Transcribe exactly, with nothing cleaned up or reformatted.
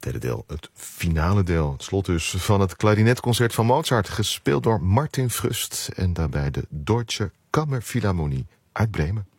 tweede deel, het finale deel. Het slot dus van het klarinetconcert van Mozart, gespeeld door Martin Frust en daarbij de Deutsche Kammerphilharmonie uit Bremen.